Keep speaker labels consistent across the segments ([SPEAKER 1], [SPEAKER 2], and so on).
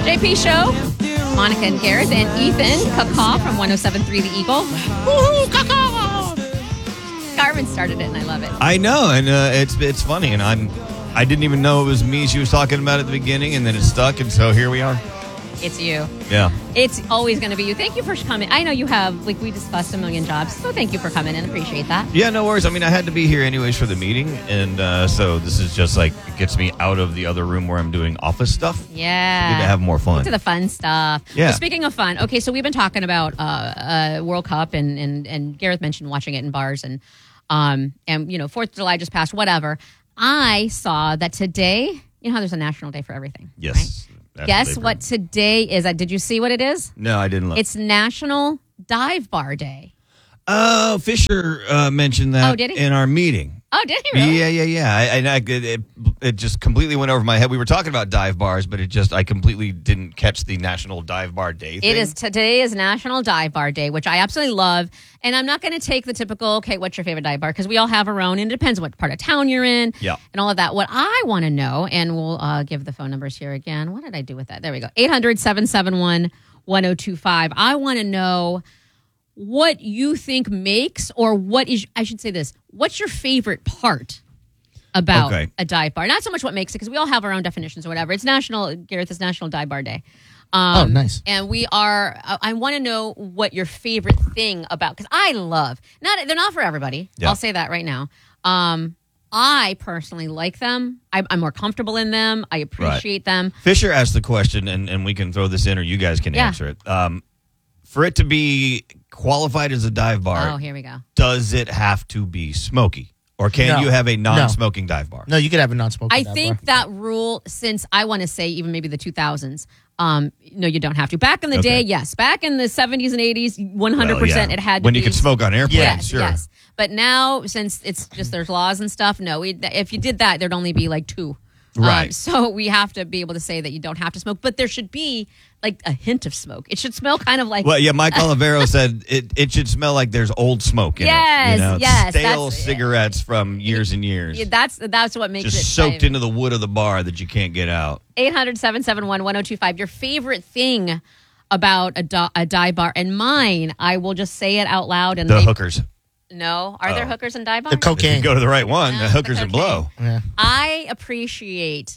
[SPEAKER 1] JP Show. Monica and Gareth and Ethan Cacaw from 107.3 The Eagle. Woohoo, Cacaw! Carmen started it, and I love it.
[SPEAKER 2] I know, and it's funny, and I didn't even know it was me she was talking about at the beginning, and then it stuck, and so here we are.
[SPEAKER 1] It's you.
[SPEAKER 2] Yeah.
[SPEAKER 1] It's always going to be you. Thank you for coming. I know you have, like, we discussed a million jobs, so thank you for coming in. Appreciate that.
[SPEAKER 2] Yeah, no worries. I mean, I had to be here anyways for the meeting, and so this is just like, it gets me out of the other room where I'm doing office stuff.
[SPEAKER 1] Yeah.
[SPEAKER 2] Get to have more fun.
[SPEAKER 1] To the fun stuff.
[SPEAKER 2] Yeah.
[SPEAKER 1] So speaking of fun, okay, so we've been talking about World Cup, and Gareth mentioned watching it in bars, and 4th of July just passed, whatever. I saw that today, you know how there's a national day for everything?
[SPEAKER 2] Yes.
[SPEAKER 1] Right? Guess what today is? Did you see what it is?
[SPEAKER 2] No, I didn't look.
[SPEAKER 1] It's National Dive Bar Day.
[SPEAKER 2] Oh, Fisher mentioned that
[SPEAKER 1] did he?
[SPEAKER 2] in our meeting.
[SPEAKER 1] Oh, did he really?
[SPEAKER 2] Yeah. It just completely went over my head. We were talking about dive bars, but I completely didn't catch the National Dive Bar Day thing.
[SPEAKER 1] Today is National Dive Bar Day, which I absolutely love. And I'm not going to take the typical, okay, what's your favorite dive bar? Because we all have our own, and it depends what part of town you're in and all of that. What I want to know, and we'll give the phone numbers here again. What did I do with that? There we go. 800-771-1025. I want to know what you think makes, or what is, I should say this, what's your favorite part about a dive bar? Not so much what makes it, because we all have our own definitions or whatever. It's National Dive Bar Day.
[SPEAKER 3] Nice.
[SPEAKER 1] And I want to know what your favorite thing about, because I love, they're not for everybody.
[SPEAKER 2] Yeah.
[SPEAKER 1] I'll say that right now. I personally like them. I'm more comfortable in them. I appreciate them.
[SPEAKER 2] Fisher asked the question, and we can throw this in, or you guys can answer it. For it to be qualified as a dive bar,
[SPEAKER 1] here we go.
[SPEAKER 2] Does it have to be smoky? Or can you have a non-smoking dive bar?
[SPEAKER 3] No, you could have a non-smoking dive bar.
[SPEAKER 1] I think that rule, since I want to say even maybe the 2000s, no, you don't have to. Back in the day, yes. Back in the 70s and 80s, 100% it had to be.
[SPEAKER 2] When you could smoke on airplanes,
[SPEAKER 1] yes,
[SPEAKER 2] sure.
[SPEAKER 1] Yes. But now, since it's just there's laws and stuff, no. If you did that, there'd only be like 2.
[SPEAKER 2] Right.
[SPEAKER 1] So we have to be able to say that you don't have to smoke, but there should be like a hint of smoke. It should smell kind of like.
[SPEAKER 2] Well, yeah, Mike Olivero said it should smell like there's old smoke in it.
[SPEAKER 1] Yes.
[SPEAKER 2] Stale cigarettes from years and years.
[SPEAKER 1] Yeah, that's what makes
[SPEAKER 2] just
[SPEAKER 1] it
[SPEAKER 2] soaked into the wood of the bar that you can't get out.
[SPEAKER 1] 800-771-1025. Your favorite thing about a dive bar, and mine, I will just say it out loud. And
[SPEAKER 2] the hookers.
[SPEAKER 1] No, are there hookers in dive bars?
[SPEAKER 3] The cocaine.
[SPEAKER 2] If you go to the right one, the hookers would blow.
[SPEAKER 3] Yeah.
[SPEAKER 1] I appreciate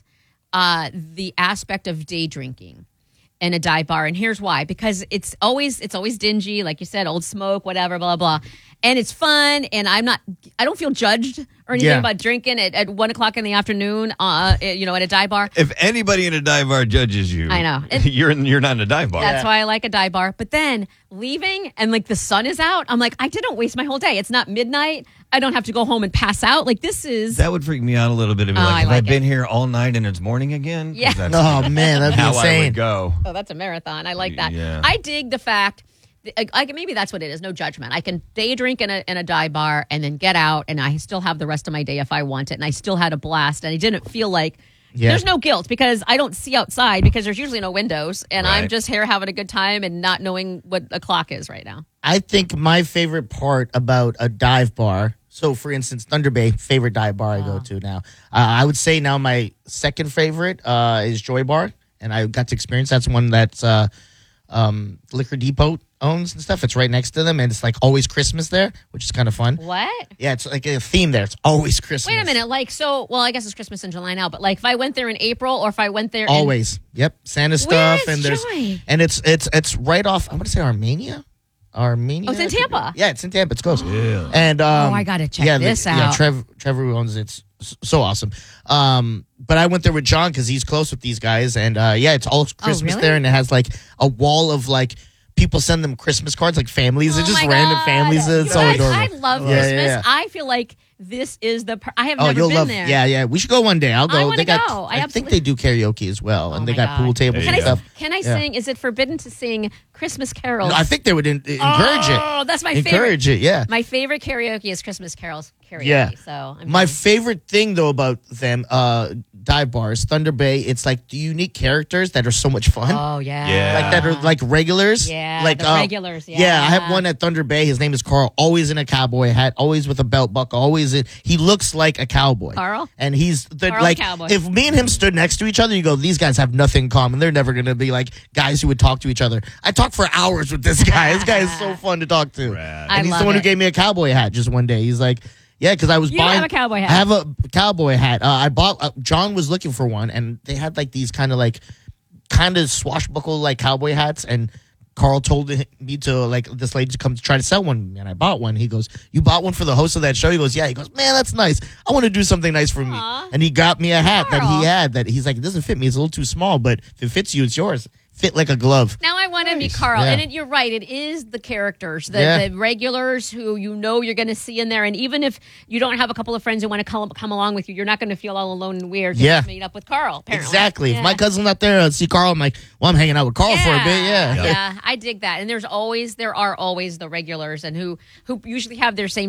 [SPEAKER 1] the aspect of day drinking in a dive bar, and here's why: because it's always dingy, like you said, old smoke, whatever, blah blah, and it's fun, and I don't feel judged or anything about drinking at 1:00 in the afternoon, at a dive bar.
[SPEAKER 2] If anybody in a dive bar judges you,
[SPEAKER 1] I know
[SPEAKER 2] you're not in a dive bar.
[SPEAKER 1] That's why I like a dive bar. But then leaving and like the sun is out, I'm like, I didn't waste my whole day. It's not midnight. I don't have to go home and pass out. Like this is
[SPEAKER 2] that would freak me out a little bit. Have I been here all night and it's morning again?
[SPEAKER 1] Yeah.
[SPEAKER 3] Oh man, that'd be
[SPEAKER 2] how
[SPEAKER 3] insane.
[SPEAKER 2] I would go.
[SPEAKER 1] Oh, that's a marathon. I like that.
[SPEAKER 2] Yeah.
[SPEAKER 1] I dig the fact. Maybe that's what it is. No judgment. I can day drink in a dive bar and then get out, and I still have the rest of my day if I want it. And I still had a blast, and I didn't feel like there's no guilt because I don't see outside because there's usually no windows, and I'm just here having a good time and not knowing what a clock is right now.
[SPEAKER 3] I think my favorite part about a dive bar. So, for instance, Thunder Bay, favorite dive bar I go to now. I would say now my second favorite is Joy Bar, and I got to experience. That's one that's Liquor Depot owns and stuff. It's right next to them, and it's like always Christmas there, which is kind of fun.
[SPEAKER 1] What?
[SPEAKER 3] Yeah, it's like a theme there. It's always Christmas.
[SPEAKER 1] Wait a minute. I guess it's Christmas in July now, but like if I went there in April or if I went there
[SPEAKER 3] always. Yep, Santa stuff.
[SPEAKER 1] Where is
[SPEAKER 3] and
[SPEAKER 1] Joy?
[SPEAKER 3] And it's right off, I want to say Armenia.
[SPEAKER 1] Oh, it's in Tampa.
[SPEAKER 3] Yeah, it's in Tampa. It's close.
[SPEAKER 2] Yeah.
[SPEAKER 3] And
[SPEAKER 1] I gotta check this out.
[SPEAKER 3] Yeah, Trevor who owns it. It's so awesome. But I went there with John because he's close with these guys, and it's all Christmas
[SPEAKER 1] really?
[SPEAKER 3] there, and it has like a wall of like people send them Christmas cards, like families. It's just
[SPEAKER 1] my
[SPEAKER 3] random
[SPEAKER 1] God.
[SPEAKER 3] families. It's so
[SPEAKER 1] Guys,
[SPEAKER 3] adorable.
[SPEAKER 1] I love Christmas. I feel like this is I have never
[SPEAKER 3] you'll
[SPEAKER 1] been
[SPEAKER 3] love.
[SPEAKER 1] there.
[SPEAKER 3] Yeah. We should go one day. I'll go.
[SPEAKER 1] I wanna
[SPEAKER 3] They got.
[SPEAKER 1] go.
[SPEAKER 3] I think they do karaoke as well, and they
[SPEAKER 1] my
[SPEAKER 3] got
[SPEAKER 1] God.
[SPEAKER 3] pool tables and stuff.
[SPEAKER 1] Can I sing? Is it forbidden to sing Christmas carols?
[SPEAKER 3] No, I think they would encourage it.
[SPEAKER 1] Oh, that's my favorite.
[SPEAKER 3] Encourage it, yeah.
[SPEAKER 1] My favorite karaoke is Christmas carols karaoke.
[SPEAKER 3] Yeah.
[SPEAKER 1] So
[SPEAKER 3] my favorite thing though about them, dive bars, Thunder Bay, it's like the unique characters that are so much fun.
[SPEAKER 1] Oh yeah.
[SPEAKER 2] Yeah.
[SPEAKER 3] Like that are like regulars.
[SPEAKER 1] Yeah,
[SPEAKER 3] like
[SPEAKER 1] the regulars, yeah.
[SPEAKER 3] I have one at Thunder Bay. His name is Carl. Always in a cowboy hat. Always with a belt buckle. He looks like a cowboy.
[SPEAKER 1] Carl?
[SPEAKER 3] And he's
[SPEAKER 1] Carl
[SPEAKER 3] like,
[SPEAKER 1] the cowboy.
[SPEAKER 3] if me and him stood next to each other, you go, these guys have nothing in common. They're never gonna be like guys who would talk to each other. I talk for hours with this guy. This guy is so fun to talk to.
[SPEAKER 2] Rad.
[SPEAKER 1] I
[SPEAKER 3] And he's
[SPEAKER 1] love
[SPEAKER 3] the one who
[SPEAKER 1] it.
[SPEAKER 3] gave me a cowboy hat just one day. He's like, yeah, because I was
[SPEAKER 1] You
[SPEAKER 3] buying.
[SPEAKER 1] have a cowboy hat.
[SPEAKER 3] I have a cowboy hat. I bought. John was looking for one, and they had like these kind of swashbuckle like cowboy hats. And Carl told me to like this lady to come to try to sell one, and I bought one. He goes, "You bought one for the host of that show?" He goes, "Yeah." He goes, "Man, that's nice. I want to do something nice for me."
[SPEAKER 1] Aw.
[SPEAKER 3] And he got me a hat that
[SPEAKER 1] Carl.
[SPEAKER 3] he had. That he's like, "It doesn't fit me. It's a little too small, but if it fits you, it's yours. Fit like a glove."
[SPEAKER 1] Now I want to meet Carl,
[SPEAKER 3] Yeah.
[SPEAKER 1] and you're right. It is the characters,
[SPEAKER 3] Yeah.
[SPEAKER 1] the regulars who you know you're going to see in there, and even if you don't have a couple of friends who want to come along with you, you're not going to feel all alone and weird.
[SPEAKER 3] Yeah.
[SPEAKER 1] To meet up with Carl. Apparently.
[SPEAKER 3] Exactly.
[SPEAKER 1] Yeah.
[SPEAKER 3] If my cousin's not there, I'd see Carl. I'm like, well, I'm hanging out with Carl for a bit. Yeah.
[SPEAKER 1] yeah, I dig that. And there are always the regulars, and who usually have their same